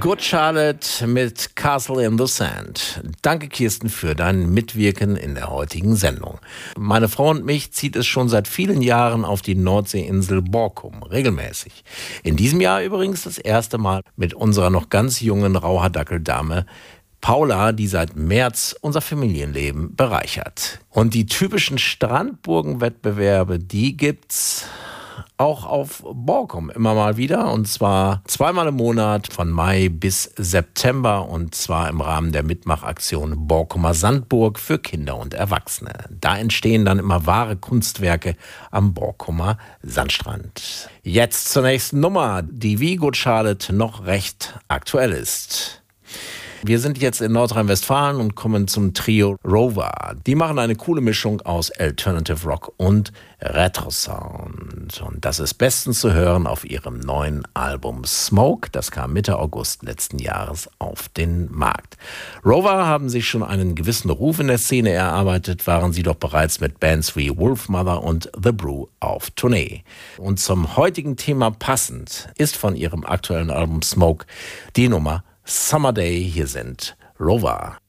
Good Charlotte mit Castle in the Sand. Danke, Kirsten, für dein Mitwirken in der heutigen Sendung. Meine Frau und mich zieht es schon seit vielen Jahren auf die Nordseeinsel Borkum, regelmäßig. In diesem Jahr übrigens das erste Mal mit unserer noch ganz jungen Rauhaardackeldame Paula, die seit März unser Familienleben bereichert. Und die typischen Strandburgenwettbewerbe, die gibt's auch auf Borkum immer mal wieder, und zwar zweimal im Monat von Mai bis September, und zwar im Rahmen der Mitmachaktion Borkumer Sandburg für Kinder und Erwachsene. Da entstehen dann immer wahre Kunstwerke am Borkumer Sandstrand. Jetzt zur nächsten Nummer, die wie Good Charlotte noch recht aktuell ist. Wir sind jetzt in Nordrhein-Westfalen und kommen zum Trio Rover. Die machen eine coole Mischung aus Alternative Rock und Retro-Sound. Und das ist bestens zu hören auf ihrem neuen Album Smoke. Das kam Mitte August letzten Jahres auf den Markt. Rover haben sich schon einen gewissen Ruf in der Szene erarbeitet, waren sie doch bereits mit Bands wie Wolfmother und The Brew auf Tournee. Und zum heutigen Thema passend ist von ihrem aktuellen Album Smoke die Nummer Summer Day. Hier sind Rover.